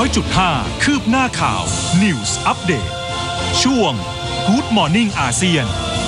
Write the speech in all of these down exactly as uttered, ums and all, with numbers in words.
อยจุดห้า คืบหน้าข่าว News Update ช่วง Good Morning อาเซียน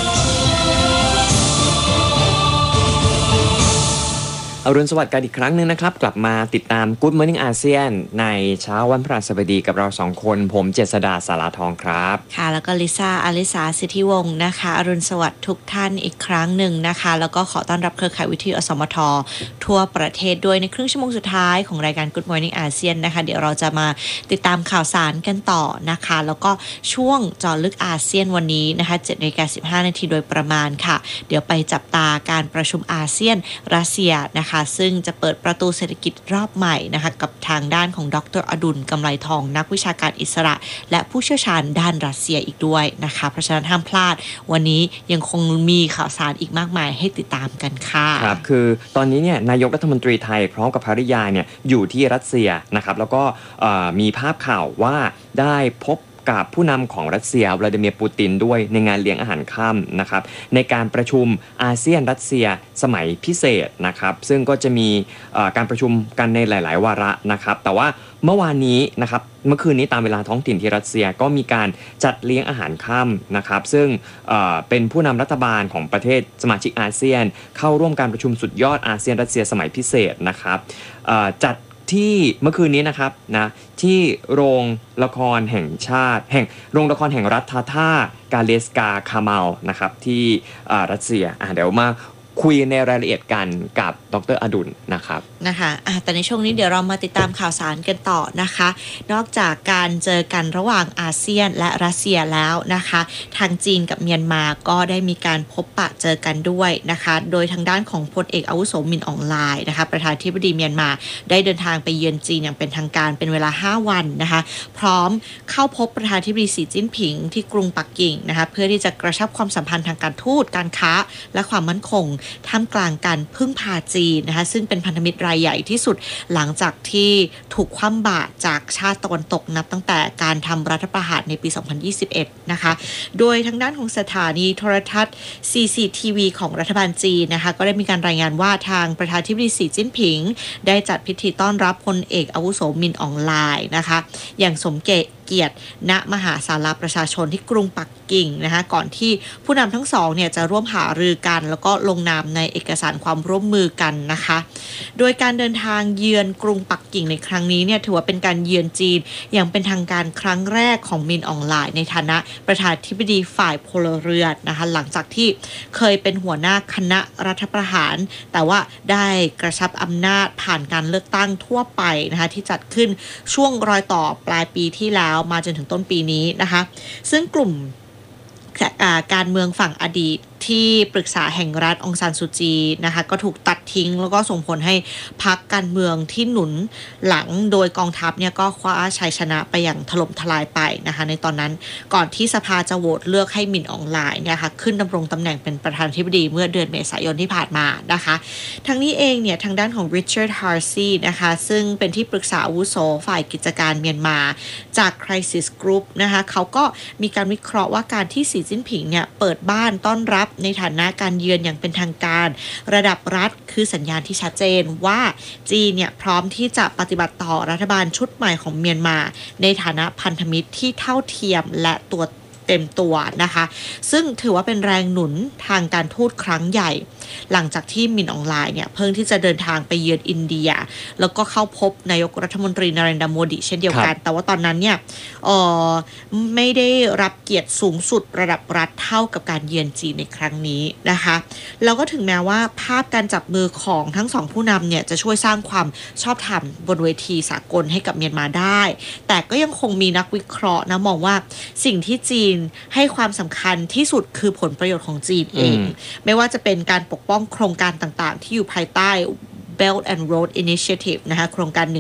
อรุณสวัสดิ์กันอีกครั้งหนึ่งนะครับกลับมาติดตาม Good Morning อาเซียนในเช้าวันพฤหัสบดีกับเราสองคนผมเจษฎาสาราทองครับค่ะแล้วก็ลิซ่าอลิสาสิทธิวงศ์นะคะอรุณสวัสดิ์ทุกท่านอีกครั้งหนึ่งนะคะแล้วก็ขอต้อนรับเครือข่ายวิทยุอสมททั่วประเทศด้วยในครึ่งชั่วโมงสุดท้ายของรายการ Good Morning อาเซียนนะคะเดี๋ยวเราจะมาติดตามข่าวสารกันต่อนะคะแล้วก็ช่วงเจาะลึกอาเซียนวันนี้นะคะ เจ็ดนาฬิกาสิบห้านาทีโดยประมาณค่ะเดี๋ยวไปจับตาการประชุมอาเซียนรัสเซียนะคะซึ่งจะเปิดประตูเศรษฐกิจรอบใหม่นะคะกับทางด้านของดร.อดุลกำไลทองนักวิชาการอิสระและผู้เชี่ยวชาญด้านรัสเซียอีกด้วยนะคะเพราะฉะนั้นห้ามพลาดวันนี้ยังคงมีข่าวสารอีกมากมายให้ติดตามกันค่ะครับคือตอนนี้เนี่ยนายกรัฐมนตรีไทยพร้อมกับภริยาเนี่ยอยู่ที่รัสเซียนะครับแล้วก็มีภาพข่าวว่าได้พบกับผู้นำของรัสเซียวลาดิเมียร์ปูตินด้วยในงานเลี้ยงอาหารค่ำนะครับในการประชุมอาเซียนรัสเซียสมัยพิเศษนะครับซึ่งก็จะมีการประชุมกันในหลายๆวาระนะครับแต่ว่าเมื่อวานนี้นะครับเมื่อคืนนี้ตามเวลาท้องถิ่นที่รัสเซียก็มีการจัดเลี้ยงอาหารค่ำนะครับซึ่งเป็นผู้นำรัฐบาลของประเทศสมาชิกอาเซียนเข้าร่วมการประชุมสุดยอดอาเซียนรัสเซียสมัยพิเศษนะครับจัดที่เมื่อคืนนี้นะครับนะที่โรงละครแห่งชาติแห่งโรงละครแห่งรัฐทาทากาเลสกาคาเมาลนะครับที่รัสเซียเดี๋ยวมาคุยในรายละเอียดกันกับดร.อดุลนะครับนะคะะแต่ในช่วงนี้เดี๋ยวเรามาติดตามข่าวสารกันต่อนะคะนอกจากการเจอกันระหว่างอาเซียนและรัสเซียแล้วนะคะทางจีนกับเมียนมาก็ได้มีการพบปะเจอกันด้วยนะคะโดยทางด้านของพลเอกอาวุโสมินอองไลน์นะคะประธานาธิบดีเมียนมาได้เดินทางไปเยือนจีนอย่างเป็นทางการเป็นเวลาห้าวันนะคะพร้อมเข้าพบประธานาธิบดีสีจิ้นผิงที่กรุงปักกิ่งนะคะเพื่อที่จะกระชับความสัมพันธ์ทางการทูตการค้าและความมั่นคงท่ามกลางการพึ่งพาจีนนะคะซึ่งเป็นพันธมิตรรายใหญ่ที่สุดหลังจากที่ถูกคว่ำบาตรจากชาติตะวันตกนับตั้งแต่การทำรัฐประหารในปี สองพันยี่สิบเอ็ด นะคะโดยทางด้านของสถานีโทรทัศน์ ซี ซี ที วี ของรัฐบาลจีนนะคะก็ได้มีการรายงานว่าทางประธานาธิบดีสีจิ้นผิงได้จัดพิธีต้อนรับพลเอกอาวุโสมินอองไลน์นะคะอย่างสมเกียรติณมหาศาลาประชาชนที่กรุงปักกิ่งนะคะก่อนที่ผู้นำทั้งสองเนี่ยจะร่วมหารือกันแล้วก็ลงนามในเอกสารความร่วมมือกันนะคะโดยการเดินทางเยือนกรุงปักกิ่งในครั้งนี้เนี่ยถือว่าเป็นการเยือนจีนอย่างเป็นทางการครั้งแรกของมินอองไลน์ในฐานะประธานาธิบดีฝ่ายพลเรือนนะคะหลังจากที่เคยเป็นหัวหน้าคณะรัฐประหารแต่ว่าได้กระชับอำนาจผ่านการเลือกตั้งทั่วไปนะคะที่จัดขึ้นช่วงรอยต่อปลายปีที่แล้วมาจนถึงต้นปีนี้นะคะซึ่งกลุ่มการเมืองฝั่งอดีตที่ปรึกษาแห่งรัฐองซานซูจีนะคะก็ถูกตัดทิ้งแล้วก็ส่งผลให้พรรคการเมืองที่หนุนหลังโดยกองทัพเนี่ยก็คว้าชัยชนะไปอย่างถล่มทลายไปนะคะในตอนนั้นก่อนที่สภาจะโหวตเลือกให้มินอองไลน์เนี่ยค่ะขึ้นดำรงตำแหน่งเป็นประธานาธิบดีเมื่อเดือนเมษายนที่ผ่านมานะคะทั้งนี้เองเนี่ยทางด้านของ Richard Harsey นะคะซึ่งเป็นที่ปรึกษาอาวุโสฝ่ายกิจการเมียนมาจาก Crisis Group นะคะเขาก็มีการวิเคราะห์ว่าการที่สีจิ้นผิงเนี่ยเปิดบ้านต้อนรับในฐานะการเยือนอย่างเป็นทางการระดับรัฐคือสัญญาณที่ชัดเจนว่าจีนเนี่ยพร้อมที่จะปฏิบัติต่อรัฐบาลชุดใหม่ของเมียนมาในฐานะพันธมิตรที่เท่าเทียมและตัวเต็มตัวนะคะซึ่งถือว่าเป็นแรงหนุนทางการทูตครั้งใหญ่หลังจากที่มินอองไลน์เนี่ยเพิ่งที่จะเดินทางไปเยือนอินเดียแล้วก็เข้าพบนายกรัฐมนตรีนเรนทราโมดิเช่นเดียวกันแต่ว่าตอนนั้นเนี่ยเอ่อไม่ได้รับเกียรติสูงสุดระดับรัฐเท่ากับการเยือนจีนในครั้งนี้นะคะแล้วก็ถึงแม้ว่าภาพการจับมือของทั้งสองผู้นำเนี่ยจะช่วยสร้างความชอบธรรมบนเวทีสากลให้กับเมียนมาได้แต่ก็ยังคงมีนักวิเคราะห์นะมองว่าสิ่งที่จีนให้ความสำคัญที่สุดคือผลประโยชน์ของจีนเองไม่ว่าจะเป็นการปกป้องโครงการต่างๆที่อยู่ภายใต้ Belt and Road Initiative นะคะโครงการ